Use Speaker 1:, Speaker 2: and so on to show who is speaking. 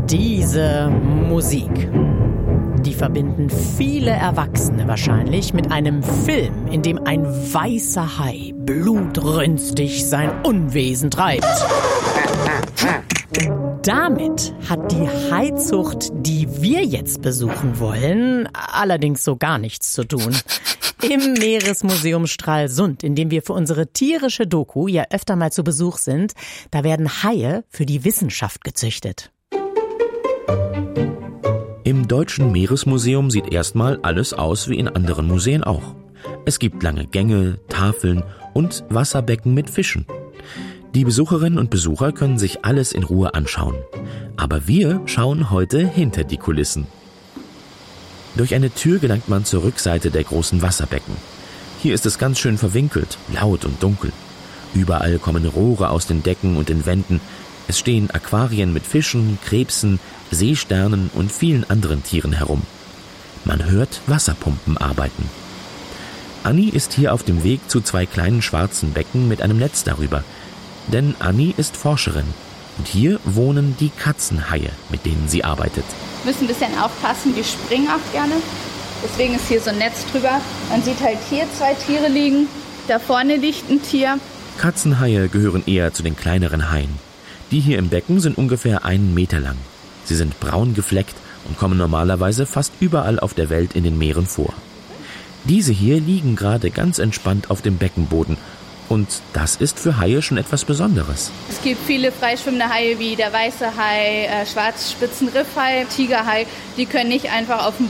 Speaker 1: Diese Musik, die verbinden viele Erwachsene wahrscheinlich mit einem Film, in dem ein weißer Hai blutrünstig sein Unwesen treibt. Damit hat die Haizucht, die wir jetzt besuchen wollen, allerdings so gar nichts zu tun. Im Meeresmuseum Stralsund, in dem wir für unsere tierische Doku ja öfter mal zu Besuch sind, da werden Haie für die Wissenschaft gezüchtet.
Speaker 2: Im Deutschen Meeresmuseum sieht erstmal alles aus wie in anderen Museen auch. Es gibt lange Gänge, Tafeln und Wasserbecken mit Fischen. Die Besucherinnen und Besucher können sich alles in Ruhe anschauen. Aber wir schauen heute hinter die Kulissen. Durch eine Tür gelangt man zur Rückseite der großen Wasserbecken. Hier ist es ganz schön verwinkelt, laut und dunkel. Überall kommen Rohre aus den Decken und den Wänden. Es stehen Aquarien mit Fischen, Krebsen, Seesternen und vielen anderen Tieren herum. Man hört Wasserpumpen arbeiten. Anni ist hier auf dem Weg zu 2 kleinen schwarzen Becken mit einem Netz darüber. Denn Anni ist Forscherin. Und hier wohnen die Katzenhaie, mit denen sie arbeitet.
Speaker 3: Wir müssen ein bisschen aufpassen, die springen auch gerne. Deswegen ist hier so ein Netz drüber. Man sieht halt hier 2 Tiere liegen. Da vorne liegt ein Tier.
Speaker 2: Katzenhaie gehören eher zu den kleineren Haien. Die hier im Becken sind ungefähr 1 Meter lang. Sie sind braun gefleckt und kommen normalerweise fast überall auf der Welt in den Meeren vor. Diese hier liegen gerade ganz entspannt auf dem Beckenboden. Und das ist für Haie schon etwas Besonderes.
Speaker 3: Es gibt viele freischwimmende Haie wie der weiße Hai, Schwarzspitzenriffhai, Tigerhai. Die können nicht einfach auf dem